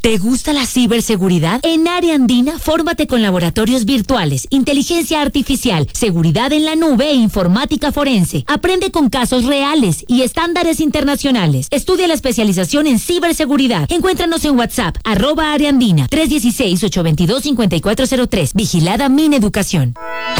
¿Te gusta la ciberseguridad? En Área Andina, fórmate con laboratorios virtuales, inteligencia artificial, seguridad en la nube e informática forense. Aprende con casos reales y estándares internacionales. Estudia la especialización en ciberseguridad. Encuéntranos en WhatsApp, @Área Andina, 316-822-5403. Vigilada Mineducación.